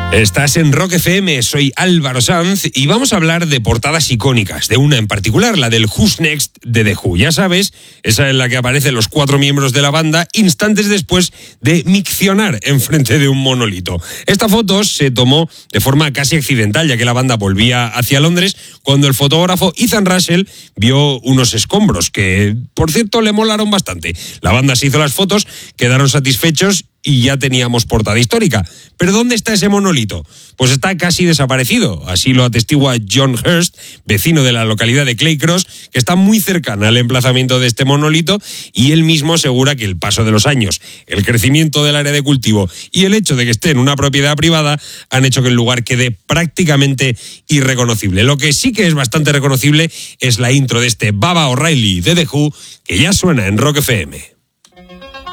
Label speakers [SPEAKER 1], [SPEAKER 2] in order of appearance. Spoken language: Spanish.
[SPEAKER 1] Estás en Rock FM, soy Álvaro Sanz y vamos a hablar de portadas icónicas, de una en particular, la del Who's Next de The Who. Ya sabes, esa en la que aparecen los 4 miembros de la banda instantes después de miccionar enfrente de un monolito. Esta foto se tomó de forma casi accidental, ya que la banda volvía hacia Londres cuando el fotógrafo Ethan Russell vio unos escombros que, por cierto, le molaron bastante. La banda se hizo las fotos, quedaron satisfechos y ya teníamos portada histórica. ¿Pero dónde está ese monolito? Pues está casi desaparecido. Así lo atestigua John Hurst, vecino de la localidad de Clay Cross, que está muy cercana al emplazamiento de este monolito, y él mismo asegura que el paso de los años, el crecimiento del área de cultivo y el hecho de que esté en una propiedad privada han hecho que el lugar quede prácticamente irreconocible. Lo que sí que es bastante reconocible es la intro de este Baba O'Reilly de The Who, que ya suena en Rock FM.